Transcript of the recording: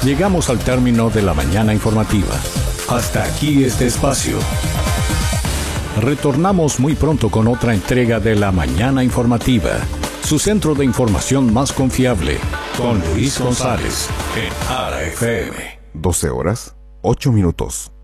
Llegamos al término de la mañana informativa. Hasta aquí este espacio. Retornamos muy pronto con otra entrega de la mañana informativa, su centro de información más confiable, con Luis González, en ARA FM. 12 horas, 8 minutos.